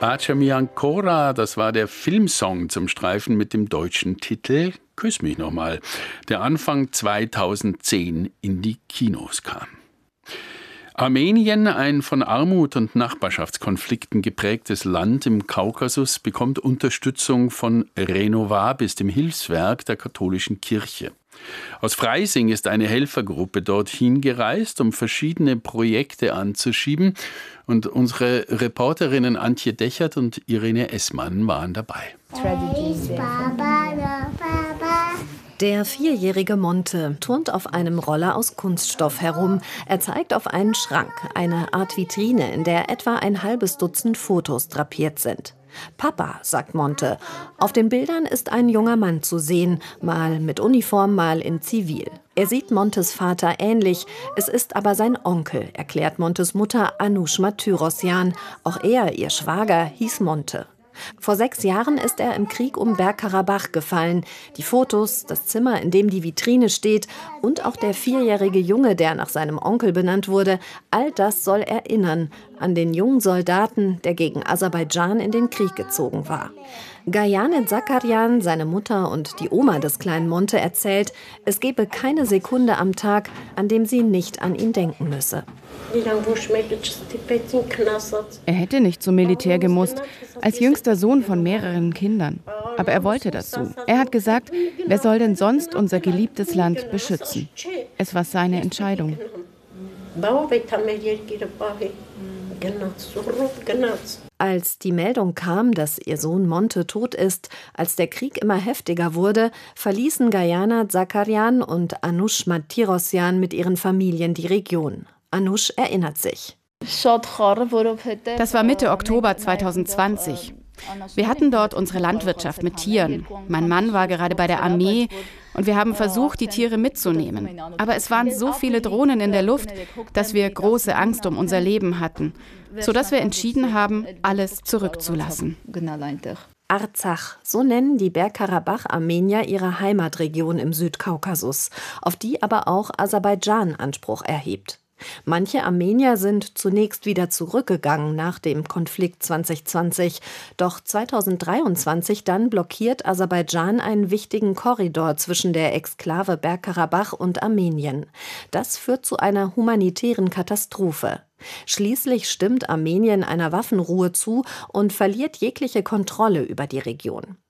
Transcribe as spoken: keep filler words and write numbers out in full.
Bacia mi ancora, das war der Filmsong zum Streifen mit dem deutschen Titel Küss mich nochmal, der Anfang zweitausendzehn in die Kinos kam. Armenien, ein von Armut und Nachbarschaftskonflikten geprägtes Land im Kaukasus, bekommt Unterstützung von Renovabis, dem Hilfswerk der katholischen Kirche. Aus Freising ist eine Helfergruppe dorthin gereist, um verschiedene Projekte anzuschieben. Und unsere Reporterinnen Antje Dechert und Irene Essmann waren dabei. Der vierjährige Monte turnt auf einem Roller aus Kunststoff herum. Er zeigt auf einen Schrank, eine Art Vitrine, in der etwa ein halbes Dutzend Fotos drapiert sind. »Papa«, sagt Monte. Auf den Bildern ist ein junger Mann zu sehen, mal mit Uniform, mal in Zivil. Er sieht Montes Vater ähnlich, es ist aber sein Onkel, erklärt Montes Mutter Anush Martyrosyan. Auch er, ihr Schwager, hieß Monte. Vor sechs Jahren ist er im Krieg um Bergkarabach gefallen. Die Fotos, das Zimmer, in dem die Vitrine steht und auch der vierjährige Junge, der nach seinem Onkel benannt wurde, all das soll erinnern an den jungen Soldaten, der gegen Aserbaidschan in den Krieg gezogen war. Gayane Zakarian, seine Mutter und die Oma des kleinen Monte, erzählt, es gebe keine Sekunde am Tag, an dem sie nicht an ihn denken müsse. Er hätte nicht zum Militär gemusst, als jüngster Sohn von mehreren Kindern. Aber er wollte das so. Er hat gesagt, wer soll denn sonst unser geliebtes Land beschützen? Es war seine Entscheidung. Als die Meldung kam, dass ihr Sohn Monte tot ist, als der Krieg immer heftiger wurde, verließen Gayane Zakarian und Anush Martyrosyan mit ihren Familien die Region. Anush erinnert sich. Das war Mitte Oktober zweitausendzwanzig. Wir hatten dort unsere Landwirtschaft mit Tieren. Mein Mann war gerade bei der Armee und wir haben versucht, die Tiere mitzunehmen. Aber es waren so viele Drohnen in der Luft, dass wir große Angst um unser Leben hatten, sodass wir entschieden haben, alles zurückzulassen. Arzach, so nennen die Bergkarabach-Armenier ihre Heimatregion im Südkaukasus, auf die aber auch Aserbaidschan Anspruch erhebt. Manche Armenier sind zunächst wieder zurückgegangen nach dem Konflikt zwanzig zwanzig. Doch zweitausenddreiundzwanzig dann blockiert Aserbaidschan einen wichtigen Korridor zwischen der Exklave Bergkarabach und Armenien. Das führt zu einer humanitären Katastrophe. Schließlich stimmt Armenien einer Waffenruhe zu und verliert jegliche Kontrolle über die Region.